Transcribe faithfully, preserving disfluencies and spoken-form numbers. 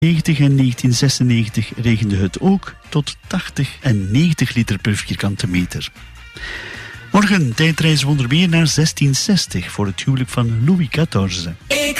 negentig en negentien zesennegentig regende het ook tot tachtig en negentig liter per vierkante meter. Morgen tijdreizen we onder meer naar zestien zestig voor het huwelijk van Louis veertien.